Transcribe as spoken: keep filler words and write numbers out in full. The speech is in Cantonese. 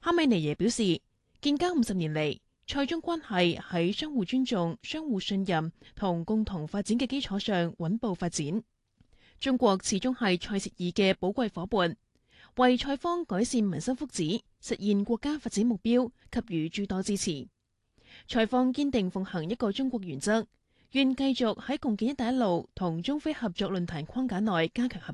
哈美尼耶表示，建交五十年嚟，塞中關係喺相互尊重、相互信任同共同發展嘅基礎上穩步發展。中國始終係塞舌爾嘅寶貴夥伴，為塞方改善民生福祉、實現國家發展目標給予諸多支持。塞方堅定奉行一個中國原則，願繼續喺共建“一帶一路”同中非合作論壇框架內加強合